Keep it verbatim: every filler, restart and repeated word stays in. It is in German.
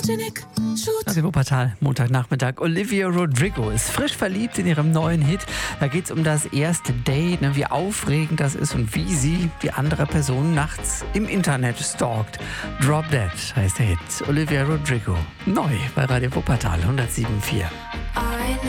Radio Wuppertal, Montagnachmittag. Olivia Rodrigo ist frisch verliebt in ihrem neuen Hit. Da geht es um das erste Date, ne, wie aufregend das ist und wie sie die andere Person nachts im Internet stalkt. Drop Dead heißt der Hit. Olivia Rodrigo. Neu bei Radio Wuppertal hundertsieben Komma vier.